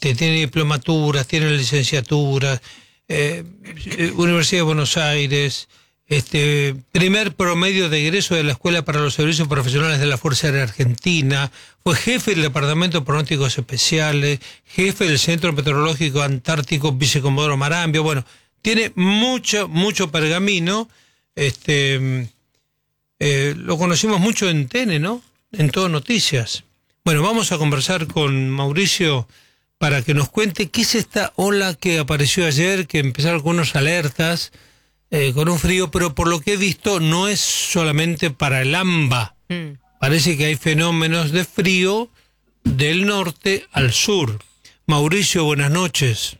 tiene diplomaturas, tiene licenciaturas, Universidad de Buenos Aires, primer promedio de egreso de la Escuela para los Servicios Profesionales de la Fuerza Aérea Argentina, fue jefe del Departamento de Pronósticos Especiales, jefe del Centro Meteorológico Antártico Vicecomodoro Marambio. Bueno, tiene mucho pergamino. Lo conocimos mucho en TN, ¿no? En Todo Noticias. Bueno, vamos a conversar con Mauricio para que nos cuente qué es esta ola que apareció ayer, que empezaron con unas alertas, con un frío, pero por lo que he visto no es solamente para el AMBA. Parece que hay fenómenos de frío del norte al sur. Mauricio, buenas noches.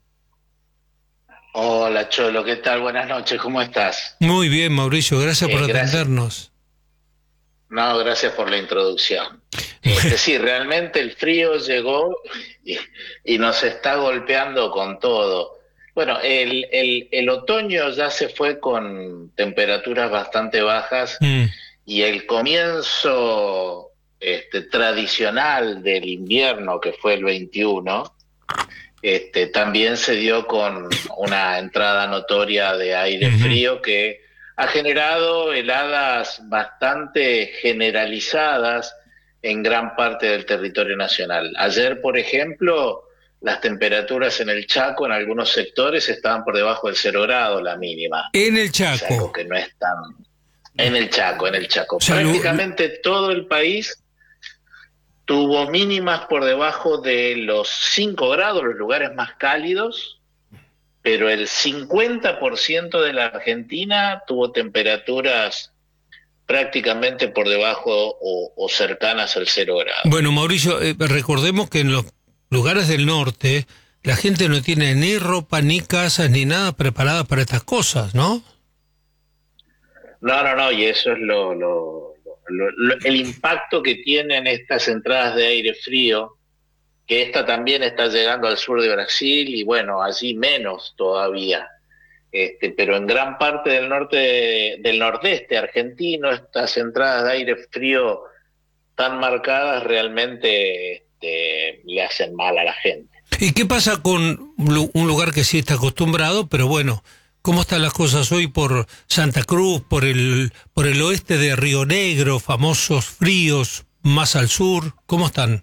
Hola Cholo, ¿qué tal? Buenas noches, ¿cómo estás? Muy bien, Mauricio, gracias por atendernos. No, gracias por la introducción. Sí, realmente el frío llegó y nos está golpeando con todo. Bueno, el otoño ya se fue con temperaturas bastante bajas y el comienzo tradicional del invierno, que fue el 21, también se dio con una entrada notoria de aire frío que ha generado heladas bastante generalizadas en gran parte del territorio nacional. Ayer, por ejemplo, las temperaturas en el Chaco, en algunos sectores, estaban por debajo del 0 grado la mínima. En el Chaco. Es algo que no es tan... En el Chaco. Prácticamente todo el país tuvo mínimas por debajo de los 5 grados, los lugares más cálidos, pero el 50% de la Argentina tuvo temperaturas prácticamente por debajo o cercanas al 0 grado. Bueno, Mauricio, recordemos que en los lugares del norte la gente no tiene ni ropa, ni casas, ni nada preparada para estas cosas, ¿no? No, y eso es el impacto que tienen estas entradas de aire frío, que esta también está llegando al sur de Brasil y bueno, allí menos todavía. Pero en gran parte del nordeste argentino, estas entradas de aire frío tan marcadas realmente le hacen mal a la gente. ¿Y qué pasa con un lugar que sí está acostumbrado, pero bueno, cómo están las cosas hoy por Santa Cruz, por el oeste de Río Negro, famosos fríos más al sur? ¿Cómo están?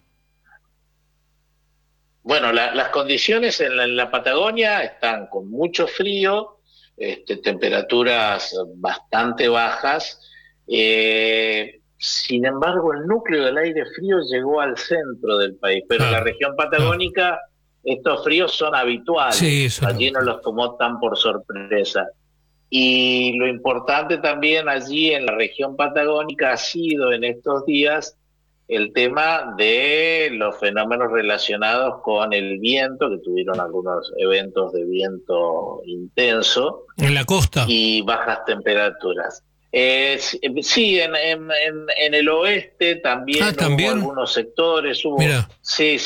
Bueno, las condiciones en la Patagonia están con mucho frío, temperaturas bastante bajas. Sin embargo, el núcleo del aire frío llegó al centro del país, pero en la región patagónica estos fríos son habituales. Sí, allí no los tomó tan por sorpresa. Y lo importante también allí en la región patagónica ha sido en estos días el tema de los fenómenos relacionados con el viento, que tuvieron algunos eventos de viento intenso. En la costa. Y bajas temperaturas. Sí, en el oeste también hubo algunos sectores. Mira. Sí.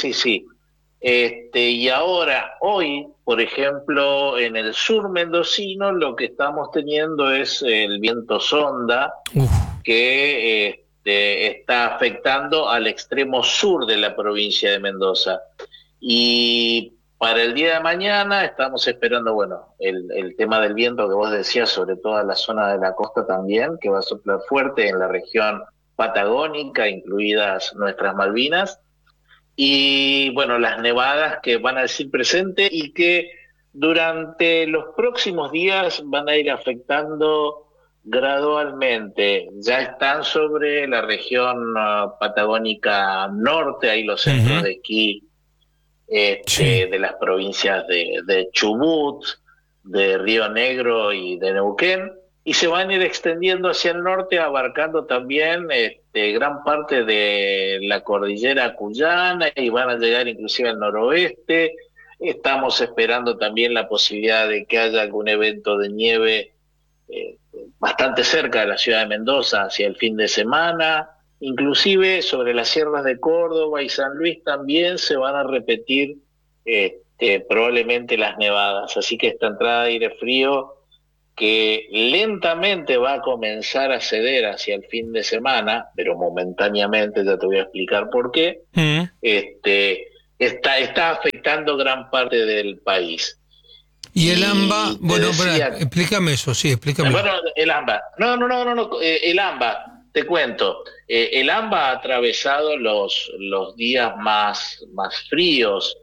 Y ahora, hoy, por ejemplo, en el sur mendocino, lo que estamos teniendo es el viento sonda, que está afectando al extremo sur de la provincia de Mendoza. Y para el día de mañana estamos esperando, bueno, el tema del viento que vos decías, sobre toda la zona de la costa también, que va a soplar fuerte en la región patagónica, incluidas nuestras Malvinas, y bueno, las nevadas que van a decir presente y que durante los próximos días van a ir afectando gradualmente. Ya están sobre la región patagónica norte, ahí los centros de esquí de las provincias de Chubut, de Río Negro y de Neuquén, y se van a ir extendiendo hacia el norte, abarcando también gran parte de la cordillera cuyana, y van a llegar inclusive al noroeste. Estamos esperando también la posibilidad de que haya algún evento de nieve bastante cerca de la ciudad de Mendoza hacia el fin de semana. Inclusive sobre las sierras de Córdoba y San Luis también se van a repetir probablemente las nevadas. Así que esta entrada de aire frío, que lentamente va a comenzar a ceder hacia el fin de semana, pero momentáneamente, ya te voy a explicar por qué, está afectando gran parte del país. Y el AMBA, bueno, explícame eso, sí, explícame. Bueno, el AMBA, el AMBA, te cuento, el AMBA ha atravesado los días más fríos,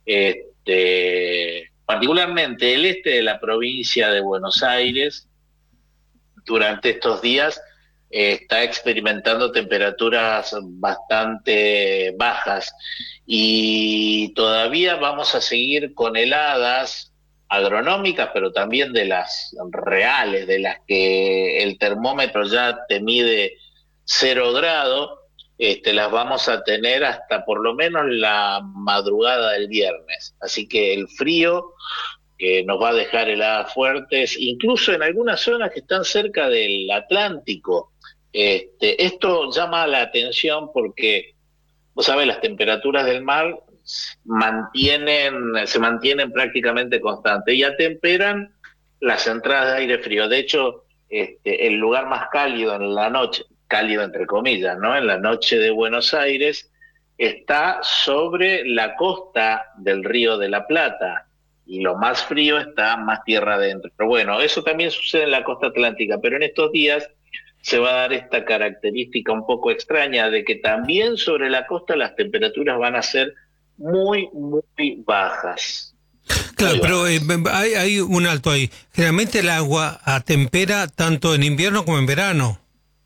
particularmente el este de la provincia de Buenos Aires, durante estos días está experimentando temperaturas bastante bajas y todavía vamos a seguir con heladas agronómicas, pero también de las reales, de las que el termómetro ya te mide 0 grado, las vamos a tener hasta por lo menos la madrugada del viernes. Así que el frío que nos va a dejar heladas fuertes, incluso en algunas zonas que están cerca del Atlántico. Esto llama la atención porque, vos sabés, las temperaturas del mar se mantienen prácticamente constantes y atemperan las entradas de aire frío. De hecho, el lugar más cálido en la noche, cálido entre comillas, ¿no? En la noche de Buenos Aires, está sobre la costa del Río de la Plata, y lo más frío está más tierra adentro. Pero bueno, eso también sucede en la costa atlántica, pero en estos días se va a dar esta característica un poco extraña de que también sobre la costa las temperaturas van a ser muy, muy bajas. Claro, pero hay un alto ahí. Generalmente el agua atempera tanto en invierno como en verano.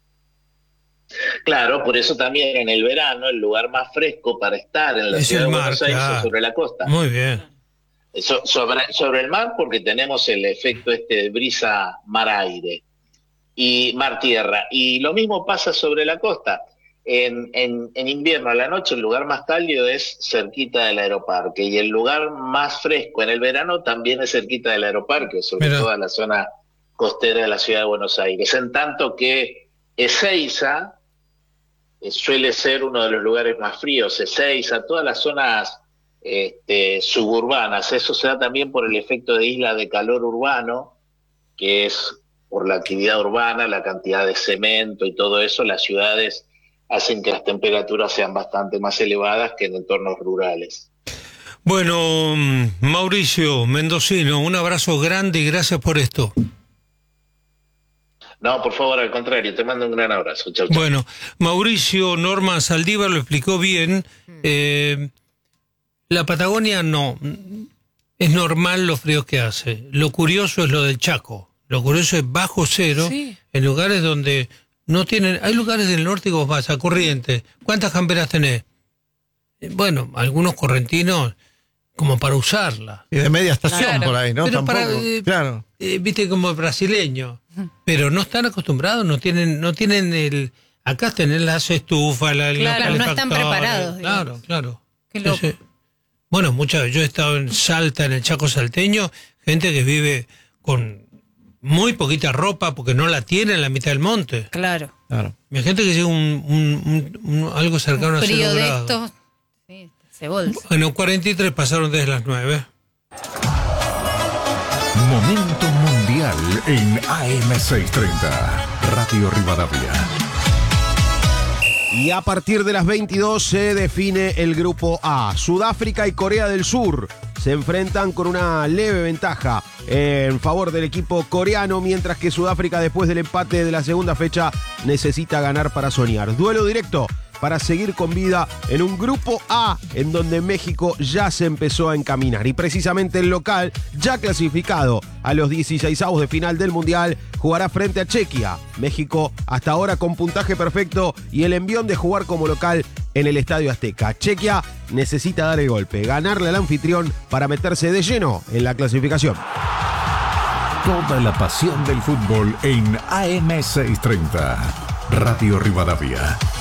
Claro, por eso también en el verano el lugar más fresco para estar en la ciudad de Buenos Aires es sobre la costa. Muy bien. Sobre el mar, porque tenemos el efecto de brisa mar-aire y mar-tierra. Y lo mismo pasa sobre la costa. En invierno a la noche el lugar más cálido es cerquita del Aeroparque y el lugar más fresco en el verano también es cerquita del Aeroparque, sobre toda la zona costera de la ciudad de Buenos Aires. En tanto que Ezeiza suele ser uno de los lugares más fríos. Ezeiza, todas las zonas suburbanas, eso se da también por el efecto de isla de calor urbano, que es por la actividad urbana, la cantidad de cemento y todo eso. Las ciudades hacen que las temperaturas sean bastante más elevadas que en entornos rurales. Bueno, Mauricio Mendocino, un abrazo grande y gracias por esto. No, por favor, al contrario, te mando un gran abrazo. Chau, chau. Bueno, Mauricio Norman Saldívar lo explicó bien. La Patagonia no, es normal los fríos que hace. Lo curioso es lo del Chaco. Lo curioso es bajo cero, sí, en lugares donde no tienen... Hay lugares del norte que vos vas a Corrientes. ¿Cuántas camperas tenés? Bueno, algunos correntinos como para usarla. Y de media estación, claro, por ahí, ¿no? Pero tampoco, claro. Viste, como brasileño. Pero no están acostumbrados, no tienen el... Acá tenés las estufas, claro, no están preparados. Claro, claro. Qué loco. Entonces, bueno, yo he estado en Salta, en el Chaco salteño, gente que vive con muy poquita ropa porque no la tiene en la mitad del monte. Claro. Hay gente que llega algo cercano a 0 grados. De estos, sí, se bolsa. Bueno, 43 pasaron desde las 9. Momento mundial en AM630, Radio Rivadavia. Y a partir de las 22 se define el grupo A. Sudáfrica y Corea del Sur se enfrentan con una leve ventaja en favor del equipo coreano, mientras que Sudáfrica, después del empate de la segunda fecha, necesita ganar para soñar. Duelo directo para seguir con vida en un grupo A en donde México ya se empezó a encaminar. Y precisamente el local, ya clasificado a los 16avos de final del Mundial, jugará frente a Chequia. México hasta ahora con puntaje perfecto y el envión de jugar como local en el Estadio Azteca. Chequia necesita dar el golpe, ganarle al anfitrión para meterse de lleno en la clasificación. Toda la pasión del fútbol en AM630, Radio Rivadavia.